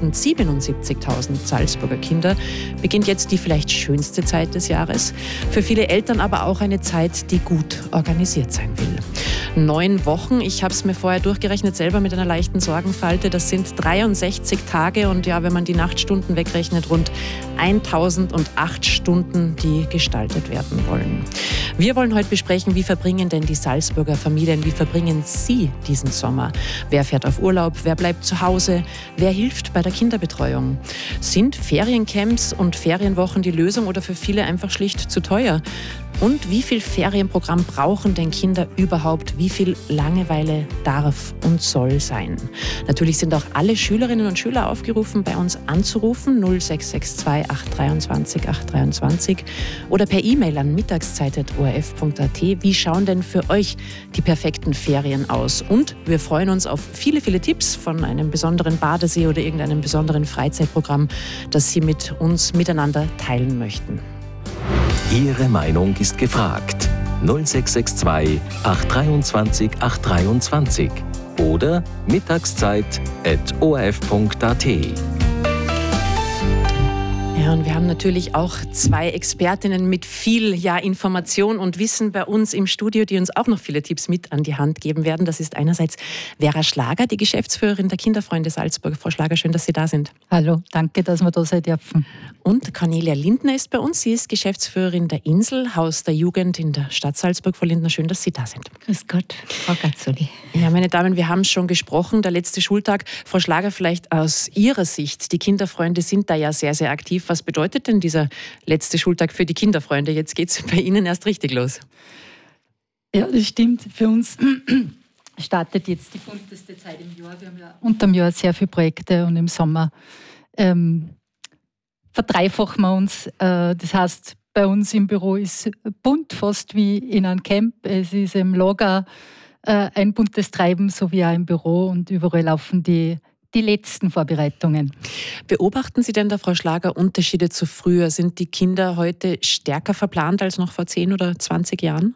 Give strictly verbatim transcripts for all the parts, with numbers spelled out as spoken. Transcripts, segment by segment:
rund siebenundsiebzigtausend Salzburger Kinder beginnt jetzt die vielleicht schönste Zeit des Jahres. Für viele Eltern aber auch eine Zeit, die gut organisiert sein will. Neun Wochen, ich habe es mir vorher durchgerechnet, selber mit einer leichten Sorgenfalte. Das sind dreiundsechzig Tage und ja, wenn man die Nachtstunden wegrechnet, rund eintausendacht Stunden, die gestaltet werden wollen. Wir wollen heute besprechen, wie verbringen denn die Salzburger Familien, wie verbringen Sie diesen Sommer? Wer fährt auf Urlaub, wer bleibt zu Hause, wer hilft bei der Kinderbetreuung? Sind Feriencamps und Ferienwochen die Lösung oder für viele einfach schlicht zu teuer? Und wie viel Ferienprogramm brauchen denn Kinder überhaupt? Wie viel Langeweile darf und soll sein? Natürlich sind auch alle Schülerinnen und Schüler aufgerufen, bei uns anzurufen null sechs sechs zwei acht zwei acht acht zwei oder per E-Mail an mittagszeit punkt o r f punkt a t. Wie schauen denn für euch die perfekten Ferien aus? Und wir freuen uns auf viele, viele Tipps von einem besonderen Badesee oder irgendeinem besonderen Freizeitprogramm, das Sie mit uns miteinander teilen möchten. Ihre Meinung ist gefragt. null sechs sechs zwei acht zwei acht zwei oder mittagszeit punkt o r f punkt a t. Ja, und wir haben natürlich auch zwei Expertinnen mit viel ja, Information und Wissen bei uns im Studio, die uns auch noch viele Tipps mit an die Hand geben werden. Das ist einerseits Vera Schlager, die Geschäftsführerin der Kinderfreunde Salzburg. Frau Schlager, schön, dass Sie da sind. Hallo, danke, dass wir da sein dürfen. Und Cornelia Lindner ist bei uns. Sie ist Geschäftsführerin der Insel, Haus der Jugend in der Stadt Salzburg. Frau Lindner, schön, dass Sie da sind. Grüß Gott, Frau Gazzoli. Ja, meine Damen, wir haben schon gesprochen, der letzte Schultag. Frau Schlager, vielleicht aus Ihrer Sicht, die Kinderfreunde sind da ja sehr, sehr aktiv. Was bedeutet denn dieser letzte Schultag für die Kinderfreunde? Jetzt geht es bei Ihnen erst richtig los. Ja, das stimmt. Für uns startet jetzt die bunteste Zeit im Jahr. Wir haben ja unterm Jahr sehr viele Projekte und im Sommer ähm, verdreifachen wir uns. Äh, das heißt, bei uns im Büro ist bunt, fast wie in einem Camp. Es ist im Lager äh, ein buntes Treiben, so wie auch im Büro, und überall laufen die Die letzten Vorbereitungen. Beobachten Sie denn da, Frau Schlager, Unterschiede zu früher? Sind die Kinder heute stärker verplant als noch vor zehn oder zwanzig Jahren?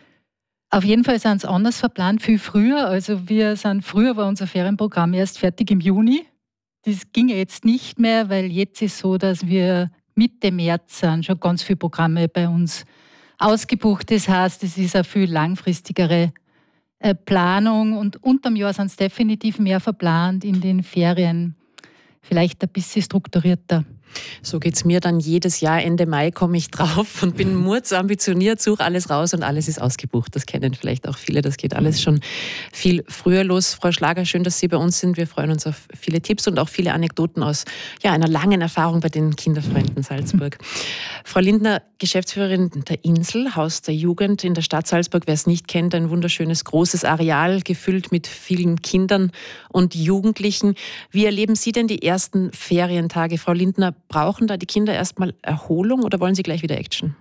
Auf jeden Fall sind sie anders verplant, viel früher. Also wir sind früher war unser Ferienprogramm erst fertig im Juni. Das ging jetzt nicht mehr, weil jetzt ist so, dass wir Mitte März sind schon ganz viele Programme bei uns ausgebucht. Das heißt, es ist eine viel langfristigere Planung, und unterm Jahr sind es definitiv mehr verplant, in den Ferien vielleicht ein bisschen strukturierter. So geht es mir dann jedes Jahr. Ende Mai komme ich drauf und bin mordsambitioniert, suche alles raus und alles ist ausgebucht. Das kennen vielleicht auch viele. Das geht alles schon viel früher los. Frau Schlager, schön, dass Sie bei uns sind. Wir freuen uns auf viele Tipps und auch viele Anekdoten aus ja, einer langen Erfahrung bei den Kinderfreunden Salzburg. Frau Lindner, Geschäftsführerin der Insel, Haus der Jugend in der Stadt Salzburg. Wer es nicht kennt, ein wunderschönes, großes Areal, gefüllt mit vielen Kindern und Jugendlichen. Wie erleben Sie denn die ersten Ferientage, Frau Lindner? Brauchen da die Kinder erstmal Erholung oder wollen sie gleich wieder Action?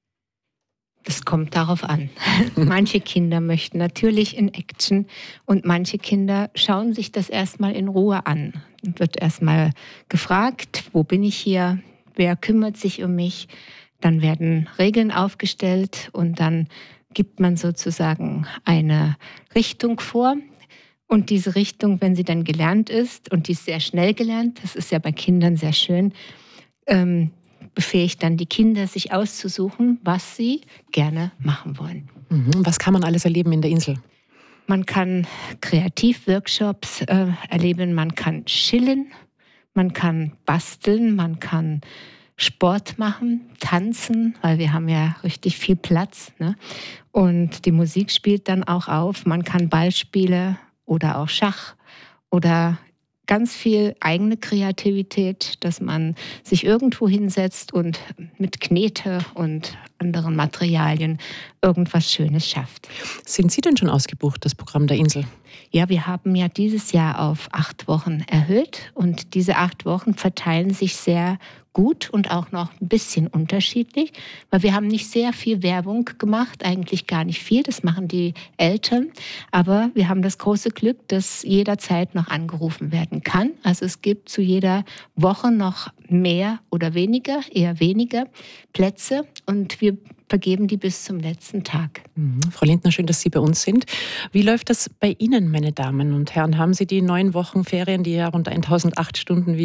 Das kommt darauf an. Manche Kinder möchten natürlich in Action und manche Kinder schauen sich das erstmal in Ruhe an. Wird erstmal gefragt, wo bin ich hier, wer kümmert sich um mich? Dann werden Regeln aufgestellt und dann gibt man sozusagen eine Richtung vor. Und diese Richtung, wenn sie dann gelernt ist, und die ist sehr schnell gelernt, das ist ja bei Kindern sehr schön, ähm, befähigt dann die Kinder, sich auszusuchen, was sie gerne machen wollen. Mhm. Was kann man alles erleben in der Insel? Man kann Kreativworkshops äh, erleben, man kann chillen, man kann basteln, man kann Sport machen, tanzen, weil wir haben ja richtig viel Platz, ne? Und die Musik spielt dann auch auf. Man kann Ballspiele oder auch Schach oder ganz viel eigene Kreativität, dass man sich irgendwo hinsetzt und mit Knete und anderen Materialien irgendwas Schönes schafft. Sind Sie denn schon ausgebucht, das Programm der Insel? Ja, wir haben ja dieses Jahr auf acht Wochen erhöht und diese acht Wochen verteilen sich sehr gut und auch noch ein bisschen unterschiedlich, weil wir haben nicht sehr viel Werbung gemacht, eigentlich gar nicht viel, das machen die Eltern, aber wir haben das große Glück, dass jederzeit noch angerufen werden kann. Also es gibt zu jeder Woche noch mehr oder weniger, eher weniger Plätze und wir vergeben die bis zum letzten Tag. Mhm. Frau Lindner, schön, dass Sie bei uns sind. Wie läuft das bei Ihnen, meine Damen und Herren? Haben Sie die neun Wochen Ferien, die ja rund eintausendacht Stunden, wie